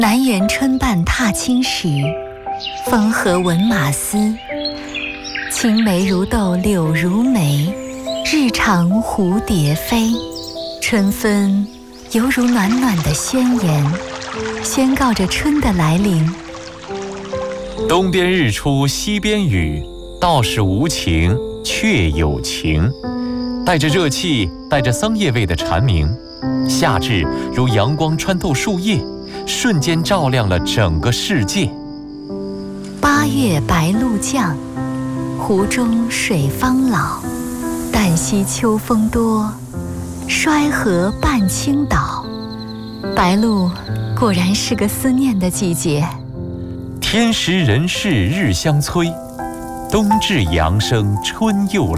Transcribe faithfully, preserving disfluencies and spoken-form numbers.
南园春半踏青时，风和闻马嘶。青梅如豆柳如眉，日长蝴蝶飞。春分犹如暖暖的宣言，宣告着春的来临。 东边日出西边雨，道是无晴却有晴。带着热气，带着桑叶味的蝉鸣，夏至如阳光穿透树叶，瞬间照亮了整个世界。 八月白露降，湖中水方老。旦夕秋风多，衰河半倾倒。白露果然是个思念的季节。 天时人事日相催，冬至阳生春又来。